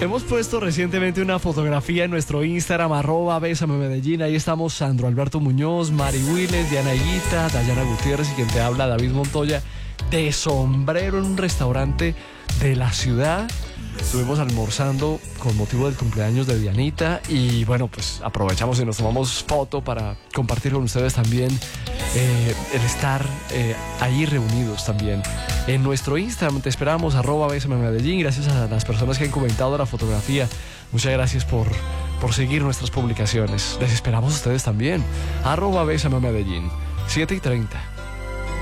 Hemos puesto recientemente una fotografía en nuestro Instagram, @BésameMedellín. Ahí estamos Sandro Alberto Muñoz, Mari Willes, Diana Higuita, Dayana Gutiérrez y quien te habla, David Montoya, de sombrero en un restaurante de la ciudad. Estuvimos almorzando con motivo del cumpleaños de Dianita y bueno, pues aprovechamos y nos tomamos foto para compartir con ustedes también el estar ahí reunidos también. En nuestro Instagram te esperamos, @BésameMedellín. Gracias a las personas que han comentado la fotografía. Muchas gracias por seguir nuestras publicaciones. Les esperamos a ustedes también, @BésameMedellín. 7:30.